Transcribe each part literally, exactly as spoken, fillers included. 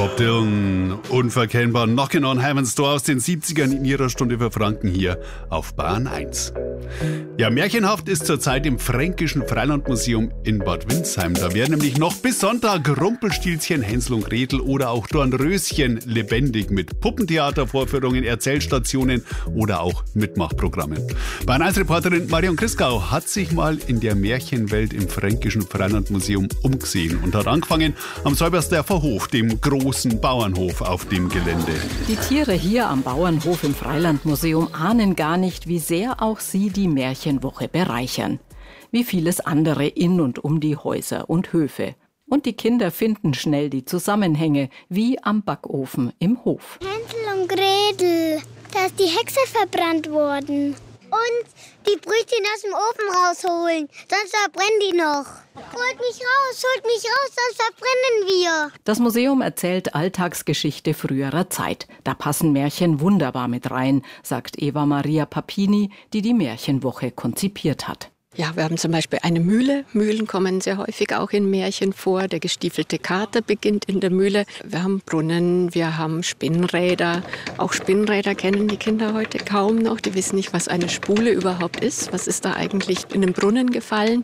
Bob Dylan, unverkennbar Knockin' on Heaven's Door aus den siebzigern in ihrer Stunde für Franken hier auf Bayern eins. Ja, märchenhaft ist zurzeit im Fränkischen Freilandmuseum in Bad Windsheim. Da werden nämlich noch bis Sonntag Rumpelstilzchen, Hänsel und Gretel oder auch Dornröschen lebendig mit Puppentheatervorführungen, Erzählstationen oder auch Mitmachprogrammen. Bayern eins Reporterin Marion Christgau hat sich mal in der Märchenwelt im Fränkischen Freilandmuseum umgesehen und hat angefangen am Säubersdorfer Hof, dem großen Bauernhof auf dem Gelände. Die Tiere hier am Bauernhof im Freilandmuseum ahnen gar nicht, wie sehr auch sie die Märchenwoche bereichern. Wie vieles andere in und um die Häuser und Höfe. Und die Kinder finden schnell die Zusammenhänge, wie am Backofen im Hof. Hänsel und Gretel, da ist die Hexe verbrannt worden. Und die Brötchen aus dem Ofen rausholen, sonst verbrennen die noch. Holt mich raus, holt mich raus, sonst verbrennen wir. Das Museum erzählt Alltagsgeschichte früherer Zeit. Da passen Märchen wunderbar mit rein, sagt Eva Maria Papini, die die Märchenwoche konzipiert hat. Ja, wir haben zum Beispiel eine Mühle. Mühlen kommen sehr häufig auch in Märchen vor. Der gestiefelte Kater beginnt in der Mühle. Wir haben Brunnen, wir haben Spinnräder. Auch Spinnräder kennen die Kinder heute kaum noch. Die wissen nicht, was eine Spule überhaupt ist. Was ist da eigentlich in den Brunnen gefallen?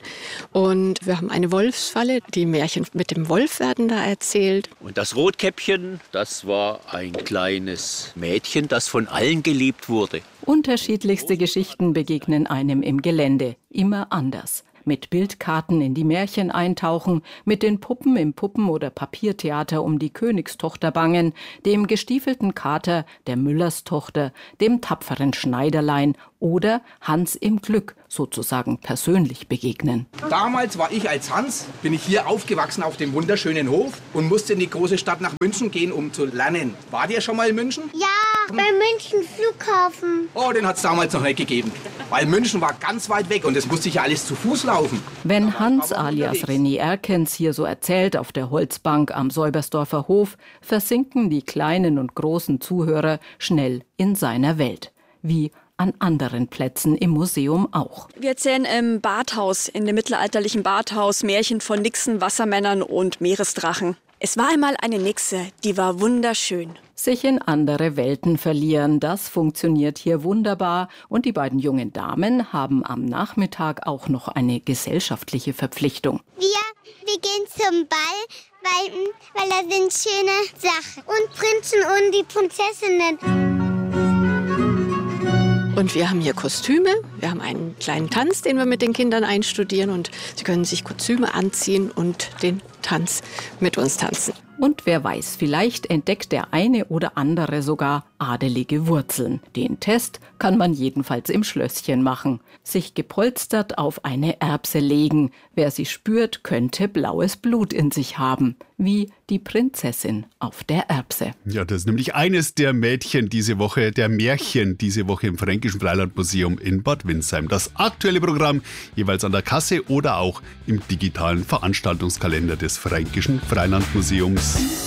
Und wir haben eine Wolfsfalle. Die Märchen mit dem Wolf werden da erzählt. Und das Rotkäppchen, das war ein kleines Mädchen, das von allen geliebt wurde. Unterschiedlichste Geschichten begegnen einem im Gelände, immer anders. Mit Bildkarten in die Märchen eintauchen, mit den Puppen im Puppen- oder Papiertheater um die Königstochter bangen, dem gestiefelten Kater, der Müllerstochter, dem tapferen Schneiderlein oder Hans im Glück sozusagen persönlich begegnen. Damals war ich als Hans, bin ich hier aufgewachsen auf dem wunderschönen Hof und musste in die große Stadt nach München gehen, um zu lernen. Wart ihr schon mal in München? Ja, bei München Flughafen. Oh, den hat es damals noch nicht gegeben. Weil München war ganz weit weg und es musste ich ja alles zu Fuß laufen. Wenn Hans alias René Erkens hier so erzählt auf der Holzbank am Säubersdorfer Hof, versinken die kleinen und großen Zuhörer schnell in seiner Welt. Wie an anderen Plätzen im Museum auch. Wir erzählen im Badhaus, in dem mittelalterlichen Badhaus, Märchen von Nixen, Wassermännern und Meeresdrachen. Es war einmal eine Nixe, die war wunderschön. Sich in andere Welten verlieren, das funktioniert hier wunderbar. Und die beiden jungen Damen haben am Nachmittag auch noch eine gesellschaftliche Verpflichtung. Wir, wir gehen zum Ball, weil, weil da sind schöne Sachen. Und Prinzen und die Prinzessinnen. Und wir haben hier Kostüme, wir haben einen kleinen Tanz, den wir mit den Kindern einstudieren und sie können sich Kostüme anziehen und den Tanz mit uns tanzen. Und wer weiß, vielleicht entdeckt der eine oder andere sogar adelige Wurzeln. Den Test kann man jedenfalls im Schlösschen machen. Sich gepolstert auf eine Erbse legen. Wer sie spürt, könnte blaues Blut in sich haben. Wie die Prinzessin auf der Erbse. Ja, das ist nämlich eines der Mädchen diese Woche, der Märchen diese Woche im Fränkischen Freilandmuseum in Bad Windsheim. Das aktuelle Programm jeweils an der Kasse oder auch im digitalen Veranstaltungskalender des Fränkischen Freilandmuseums.